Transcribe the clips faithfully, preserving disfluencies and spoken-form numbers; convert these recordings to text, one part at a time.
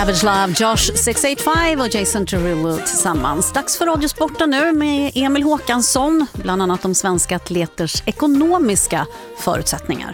Savage Love, Josh sex åtta fem och Jason Derulo tillsammans. Dags för Radiosporten nu med Emil Håkansson, bland annat om svenska atleters ekonomiska förutsättningar.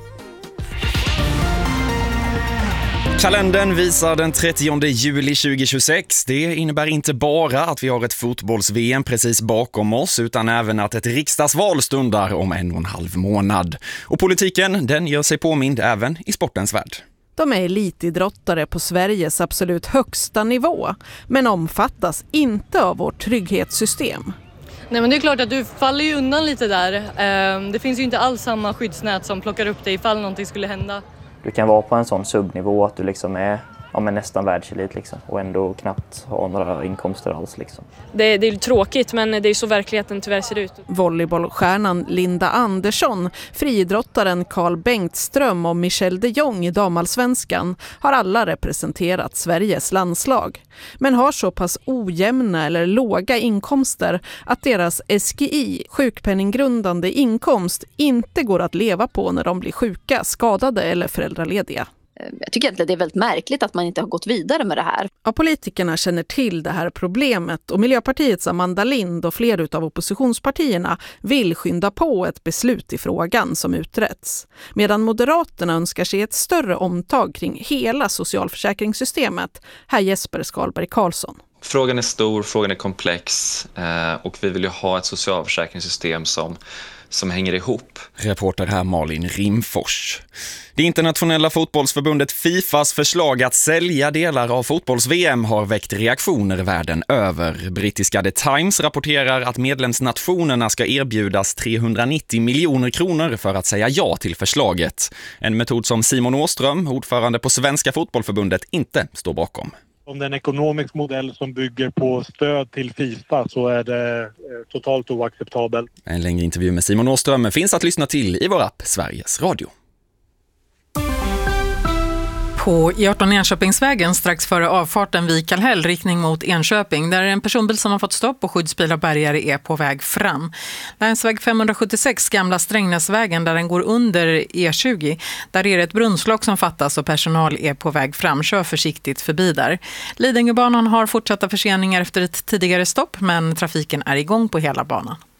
Kalendern visar den trettionde juli tjugohundratjugosex. Det innebär inte bara att vi har ett fotbolls-V M precis bakom oss utan även att ett riksdagsval stundar om en och en halv månad. Och politiken, den gör sig påmind även i sportens värld. De är elitidrottare på Sveriges absolut högsta nivå, men omfattas inte av vårt trygghetssystem. Nej, men det är klart att du faller ju undan lite där. Det finns ju inte alls samma skyddsnät som plockar upp dig ifall någonting skulle hända. Du kan vara på en sån subnivå att du liksom är ja, men nästan världselit liksom, och ändå knappt ha några inkomster alls. Liksom. Det, det är tråkigt, men det är så verkligheten tyvärr ser ut. Volleybollstjärnan Linda Andersson, friidrottaren Carl Bengtström och Michelle de Jong i damallsvenskan har alla representerat Sveriges landslag. Men har så pass ojämna eller låga inkomster att deras S G I, sjukpenninggrundande inkomst, inte går att leva på när de blir sjuka, skadade eller föräldralediga. Jag tycker att det är väldigt märkligt att man inte har gått vidare med det här. Ja, politikerna känner till det här problemet och Miljöpartiets Amanda Lind och flera av oppositionspartierna vill skynda på ett beslut i frågan som uträtts. Medan Moderaterna önskar sig ett större omtag kring hela socialförsäkringssystemet. Här Jesper Skalberg Karlsson. Frågan är stor, frågan är komplex och vi vill ju ha ett socialförsäkringssystem som som hänger ihop. Reporter här Malin Rimfors. Det internationella fotbollsförbundet Fifas förslag att sälja delar av fotbolls-V M har väckt reaktioner världen över. Brittiska The Times rapporterar att medlemsnationerna ska erbjudas trehundranittio miljoner kronor för att säga ja till förslaget. En metod som Simon Åström, ordförande på Svenska fotbollförbundet, inte står bakom. Om det är en ekonomisk modell som bygger på stöd till FIFA så är det totalt oacceptabel. En längre intervju med Simon Åström finns att lyssna till i vår app Sveriges Radio. På E arton Enköpingsvägen strax före avfarten vid Kallhäll riktning mot Enköping där en personbil som har fått stopp och skyddsbil och bärgare är på väg fram. Länsväg femhundrasjuttiosex Gamla Strängnäsvägen där den går under E tjugo. Där är det ett brunnslock som fattas och personal är på väg fram. Kör försiktigt förbi där. Lidingöbanan har fortsatta förseningar efter ett tidigare stopp men trafiken är igång på hela banan.